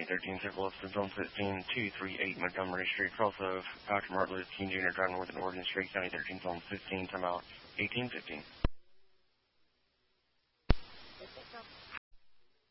County 13, Civil Officer Zone 15238 Montgomery Street. Cross of Dr. Martin Luther King Jr. driving north in Oregon Street, County 13, Zone 15, timeout 1815.